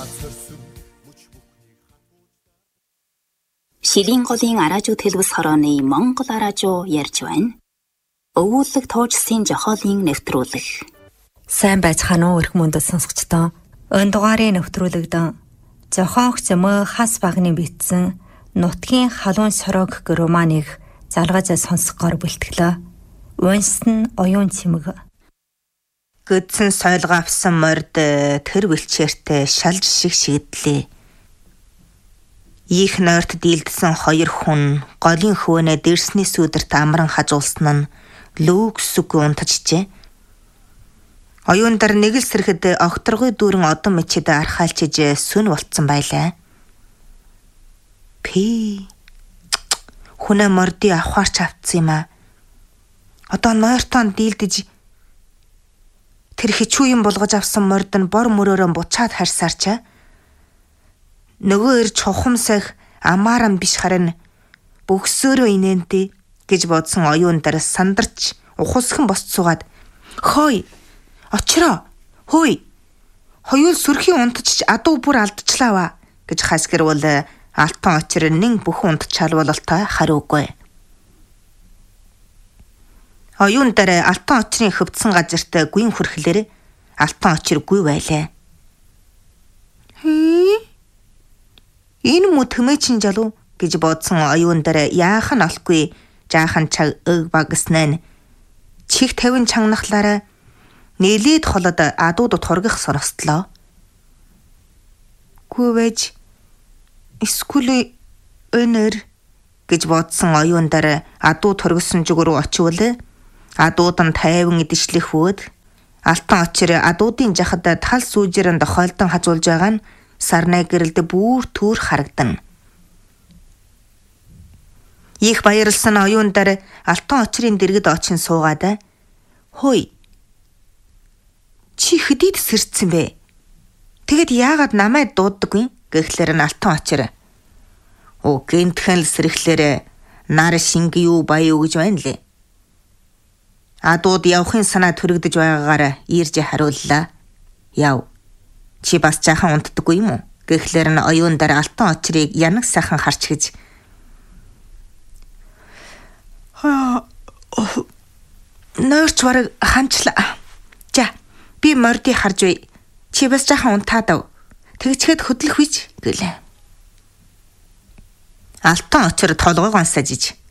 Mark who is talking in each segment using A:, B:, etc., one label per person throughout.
A: Шилийн голын араажууд хэлбэс хорооны Монгол араажуу ярьж байна. Өвүүлэг туужсын жохоолын нэвтрүүлэг.
B: Сайн байцгаана уу эрх мөндөд сонсогчдоо. Энэ дугаарыг нэвтрүүлэгдэн зохиогч Мө хас багны бичсэн Нутгийн халуун сорог гэх романыг залгаж сонсгоор бэлтгэлээ. Унсан оюун цэмэг.
C: Гүдсэн сойлгоо авсан морд тэр бэлчээртэй шалж шиг шигэдлээ. Их нойрт дийлдсэн хоёр хүн голын хөөнэ дэрсний сүдэрт амран хажуулсан нь лүүгсүг унтажжээ. Оюундар нэг л сэрхэд огторгой дүүрэн одон мчид архаалчиж сүн болцсон байлаа. Хүнээ мордыг авахаарч авцсан юм аа. Одоо нойртон дийлдэж тэр хичүүн болгож авсан морд нь бор мөрөөрөө буцаад харьсаарчаа. Нөгөө ир чухамсах амааран биш харин бөхсөөрөө инээндээ гэж бодсон оюундар сандарч ухалсхан босцсуугаад хой очроо хөөе хоёул сүрхийн унтчих адуу бүр алдчихлаа гэж хасгэрвэл алтан очир нэг бүхэн унтчаалвалтай хариугүй. Оюундар алтан очрын хөвдсөн газарт гүйн хүрхлээр алтан очир гүй байлаа. Энэ мө төмөчин жалуу гэж бодсон оюундар яахан олохгүй жаахан чаг өг багснаа чих 50 чангнахлаараа нэлээд холод адууд тургах соростлоо. Гүвэж эсвэл өнөр гэж бодсон оюундар адуу тургасан зүг рүү очивол адууд нь 50 идишлэх хөөд алтан очир адуудын жахад тал сүүжрэн дохойлдон хажуулж байгаа нь сарнай гэрэлд бүр түр харагдан. Их баярлсан оюундар алтан очрын дэргэд очин суугаад хөөе чи хэдийд сэрцсэн бэ? Тэгэд яагаад намайг дууддаггүй гэхлээр нь алтан очир. Гэнтхэн л сэрэхлээр нар шинги юу баяа гэж байна лээ. Адууд явахын санаа төрөгдөж байгаагаар ирж хариуллаа. Яв. Чи бас жаахан унтдаггүй юм уу? Гэхлээр нь оюундар алтан очрыг янаг сайхан харч гэж. Нойрч бараг ханчлаа. За, би мордыг харж бай. Чи бас жаахан унтаад ав. Тэгчгээд хөдлөх вич гэлээ. Алтан очир толгойг онсажиж.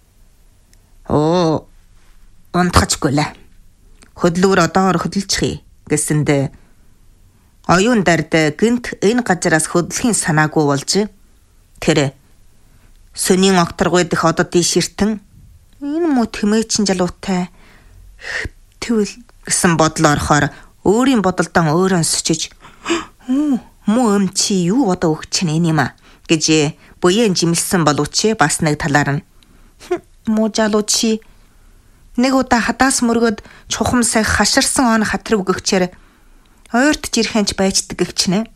C: Унтахчгүй лээ. Хөдлөвөр одоогоор хөдөлчих гэсэндээ оюундард гинт энэ газараас хөдлөхийн санаагүй болж тэр сүнийн огторгой дэх одод иширтэн энэ мө тэмээчин жалуутай тэгвэл гэсэн бодол орохоор өөрийн бодолдоо өөрөө сочиж муу чи юу одоо өгч чинь энэ юм а гэж буян жимэлсэн боловч бас нэг талаар нь муу жалуу чи нэг удаа хадаас мөргөд чухамсай хаширсан он хатрав өгчээр ойрт жирхэнч байждаг гэвчнэ.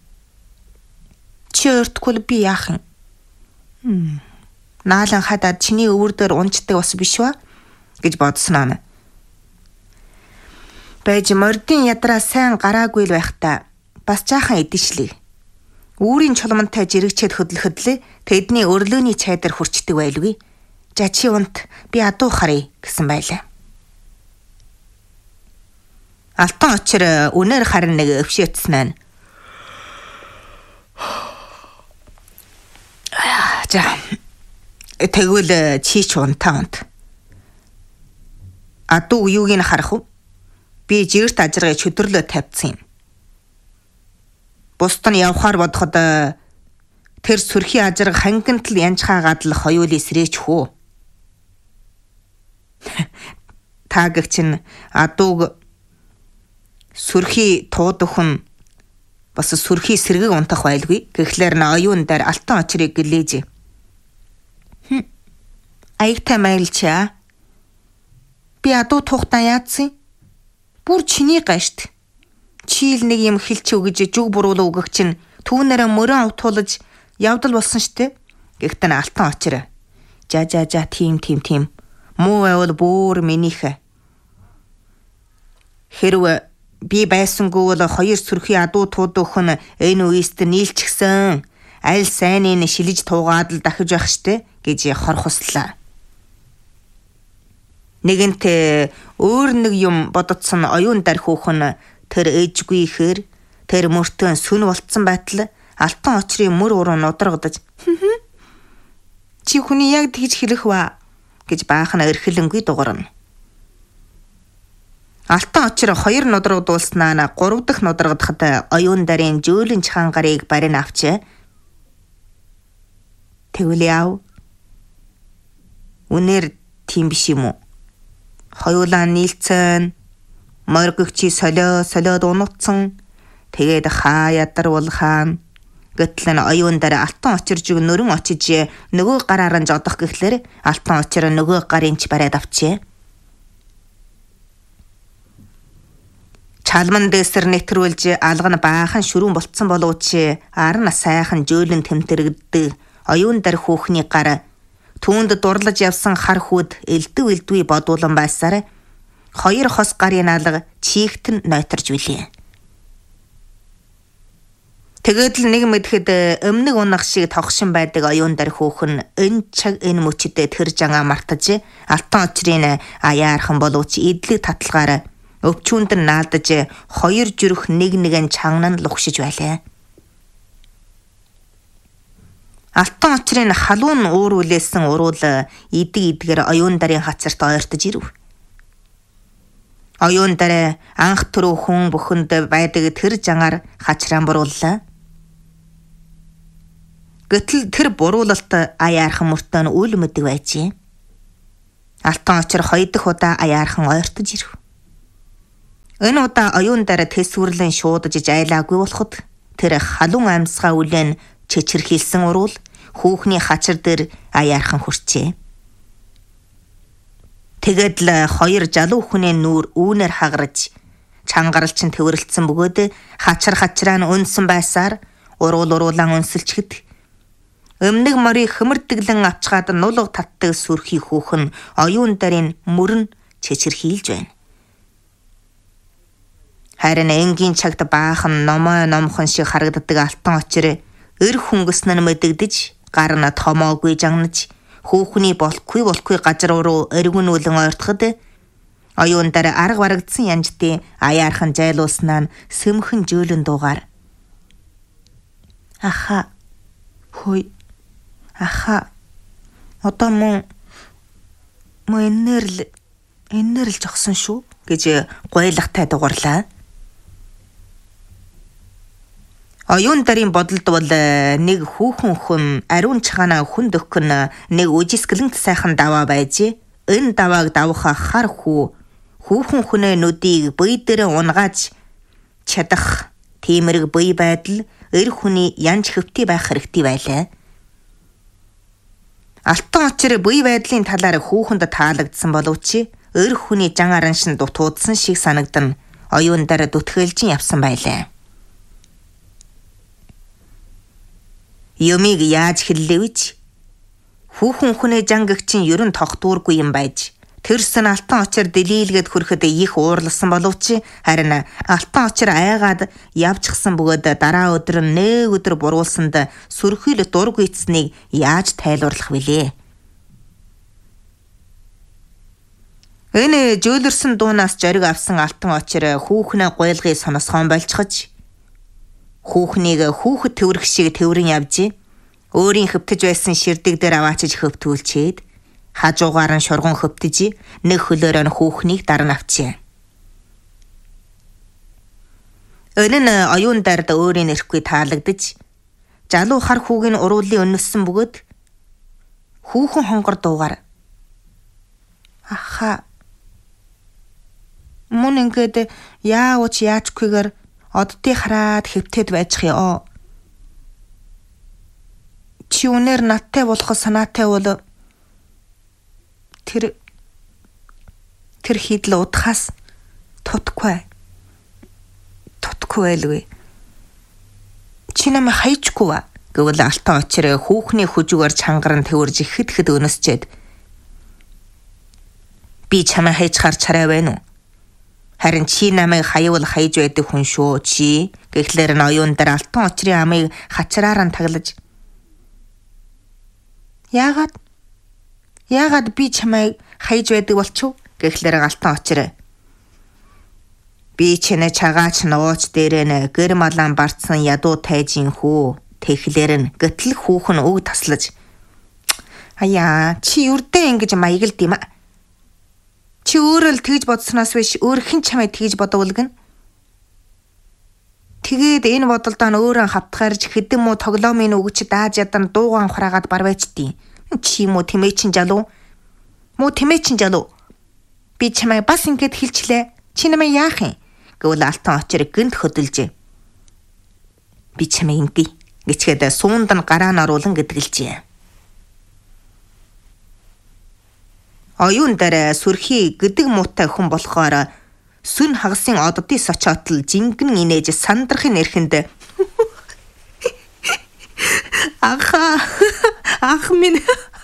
C: Чи ойртгүй би яах юм? Наалан хадаад чиний өвөр дээр унждаг бас биш ба гэж бодсноо. Байж мордын ядраа сайн гараагүй л байхдаа бас жаахан идэж. Үүрийн чулмантай жирэгчэд хөдлөхөд л тэдний өрлөөний цайдар хүрчдэг байлгүй. За чи унт би адуу харъя гэсэн байлаа. Алтан очир үнээр харин нэг өвшөөцсөн. За. Тэгвэл чи ч унт. Адуу юуг нь харах вэ? Би жигэрт ажиргай чөдөрлөө тавьсан юм. Бусд нь явхаар бодоход тэр сүрхий ажирга хангантл янчхаагаад л хоёулаа сэрээч хөө. Таагч нь адууг сүрхий туудах хүн бас сүрхий сэргийг унтах байлгүй. Гэхлээр нь оюундар алтан очрыг гэлээж. Аягтай майлчаа. Би адуу тухтаа яатсан? Бүр чиний гашт. Чийл нэг юм хэлч өгж жүг буруулаа өгөх чинь түүнээрээ мөрөн автуулж явдал болсон штэ. Гэхдээ алтан очир. За тийм. Муу байвал бүр минийх. Хэрвээ Би байсангүй бол хоёр сүрхий адуу туудуухан энэ үеэст нийлчихсэн. Аль сайныг шилж туугаад л дахиж байх штэ гэж хор хуслаа. Нэгэнтээ өөр нэг юм бодоцсон оюун дарь хүүхэн тэр ээжгүй ихээр тэр мөртөө сүн болцсон байтал алтан очрын мөр уруу нудрагдаж чи хүний яг тэгж хэлэх ба гэж баахан эрхлэнгүй дугарна. Алтан очир хоёр нудрагдуулснаа 3 дахь нудрагдахад оюун дарын жөөлөн чахан гарыг барин авчээ. Тэгвэл яав? Үнээр тийм биш юм уу? Хоёулаа нийлцэн моргөгчи солиод унутсан тэгээд хаа ядарвал хаан гэтэл нь оюун дараа алтан очиржиг нөрөн очиж нөгөө гараар нь жодох гэхлээр алтан очир нөгөө гарынч бариад авчээ. Чалман дэсэр нэтрүүлж алга нь баахан шүрүүн болцсон боловч арна сайхан жөөлөн тэмтэрэгддэг оюун дарь хүүхний гар түүнд дурлаж явсан хар хүүд элдв бодуулан байсаар хоёр хос гарын алга чийгт нь нойтарж билээ. Тэгээд л нэг мэдэхэд өмнөг унах шиг тогшин байдаг оюун дарь хүүхэн энэ цаг энэ мөчөдөө тэр жанаа мартаж алтан очрын аяархан боловч идлэг таталгаар өвчүүнд нь наалдаж хоёр жүрх нэгэн чанган лугшиж байлаа. Алтан очрын халуун уур үлээсэн уруул идгээр оюун дарын хацарт ойртож ирв. Оюун дараа анх түрүү хүн бүхэнд байдаг тэр жангаар хачраан бурууллаа. Гэтэл тэр буруулалт аяархан мөртөө нь үл мэдэг байжээ. Алтан очир 2 дахь удаа аяархан ойртож ирв. Энэ удаа оюун дараа тэсвэрлэн шуудаж жайлаагүй болоход тэр халуун амьсгаа үлэн чичирхийлсэн уруул хүүхний хачир дээр аяархан хүрчээ. Тэгээд л хоёр жалуу хүний нүүр үүнээр хагарч чангаралч нь төвөрлцсөн бөгөөд хачраа нь өнсөн байсаар уруулан өнсөлчгэд өмнөг морийг хэмэрдэглэн авчгаад нулг татдаг сүрхий хүүхэн оюун дарын мөрөн чичирхийлж байна. Харин энгийн цагт баахан номхон шиг харагддаг алтан очир эр хөнгөснө нь мэдэгдэж гар нь томоогүй жагнаж хүүхний болохгүй газар руу эргэнүүлэн ойртоход оюун дараа арга барагдсан янжтын аяархан жайлуулснаа нь сөмхөн жөөлөн дуугаар аха хой аха одоо мөн энээр л жогсон шүү гэж гойлахтай дугарлаа. Оюун дарын бодолд бол нэг хүүхэн хүн ариун чагаана хүн дөхөн нэг үжисгэлэнт сайхан даваа байж энэ давааг давах хар хүүхэн хүнээ нүдийг бие дээр унгааж чадах тиймэрэг бие байдал эр хүний янж хөвтэй байх хэрэгтэй байлаа. Алтан очир бие байдлын талаар хүүхэнд таалагдсан боловч эр хүний жан аранш нь дутуудсан шиг санагдан оюун дараа дүтгэлжин явсан байлаа. Юмыг яаж хэллээ вич? Хүүхэн хүнээ жангагчин ерөн тогтуургүй юм байж тэрсэн алтан очир дэлийлгээд хүрэхэд их уурласан боловч харин алтан очир айгаад явчихсан бөгөөд дараа өдөр нэг өдөр буруулсанд сүрхийл дург ийцнийг яаж тайлбарлах вүлээ? Энэ жөөлөрсөн дуунаас зориг авсан алтан очир хүүхнээ гойлгыг соносгоон болчихож хүүхнийг хүүхэд төврөх шиг төврэн явж өөрийн хөвтөж байсан ширдэг дээр аваачиж хөвтүүлчээд хажуугаар нь шурган хөвтөж нэг хөлөөр нь хүүхнийг дарна авчээ. Энэ нь оюун дард өөрийн ирэхгүй таалагдж жалуу хар хүүгийн уруулын өнөссөн бөгөөд хүүхэн хонгор дуугаар аха мөн ингээд яавч яачгүйгээр оддыг хараад хэвтээд байчих ёо. Чи үнээр надтай болох санаатай бол тэр хидл удахаас тутхгүй байлгүй. Чи намайг хайчгүй ба гэвэл алтан очир хүүхний хүжүүгээр чангаран төвөрж ихэд өнөсчээд би чамайг хайж харж хараа байна уу? Харин чи намайг хаявал хаяж байдаг хүн шүү чи. Гэхлээр нь оюун дээр алтан очрын амыг хачраар нь таглаж. Яагаад би чамайг хаяж байдаг болчихв? Гэхлээр алтан очир. Би чиний чагаач нууц дээрээ гэр малан барцсан ядуу тайжин хүү. Тэгэхлээр нь гэтэл хүүхэн өг таслаж. Аяа, чи үрдээ ингэж маягалд юм а. Чи өөрөө л тэгж бодсноос биш өөр хэн чамайг тэгж бодовлгэн. Тэгээд энэ бодолдоо өөрөө хавтгаарж хэдэн муу тоглоомын өгч дааж ядан дуугаан хураагаад барвайчдیں۔ Чи муу тэмээчин жалуу. Би чамайг бас ингэж хэлчлээ. Чи намайг яах юм? Гэвэл алтан очир гэнт хөдөлж. Би чамайг ингэе. Гэчгээд суунд нь гараа нь оруулан гэдгэлжээ. Оюун дээр сүрхий гэдэг муутай хүн болохоор сүн хагасын оддын сочоотл жингэн инээж сандрахын нэрхэнд ах минь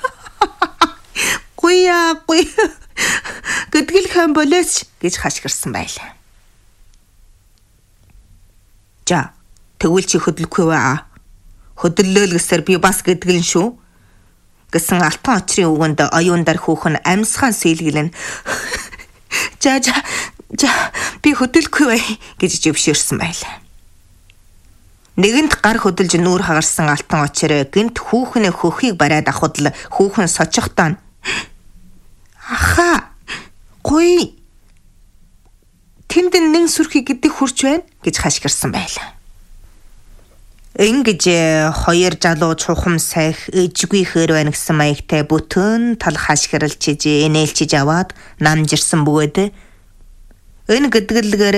C: гуя гэдгэлхэн болооч гэж хашгирсан байлаа. За тэгвэл чи хөдлөхгүй вэ? Хөдлөлөө л гэсээр би бас гэдгэлэн шүү гэсэн алтан очрын үгэнд оюун дээр хүүхэн амьсгаан сэлгэлэн за би хөдөлгүй бай гэж жившэрсэн байлаа. Нэгэнт гар хөдөлж нүүр хагарсан алтан очир гэнт хүүхний хөхийг бариад авахд л хүүхэн сочхтоо аха гуй тэнд нэг сүрхий гэдэг хурч байна гэж хашгирсан байлаа. Ингэж хоёр жалуу чухам сайх ижгүй хөр байна гэсэн маягтай бүтэн тал хашгиралчиж энээлчиж аваад намжирсан бөгөөд энэ гэдгэлгээр